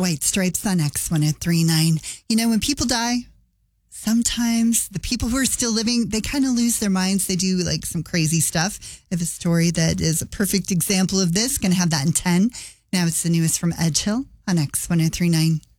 White Stripes on X1039. You know, when people die, sometimes the people who are still living, they kind of lose their minds. They do like some crazy stuff. I have a story that is a perfect example of this. Going to have that in 10. Now it's the newest from Edge Hill on X1039.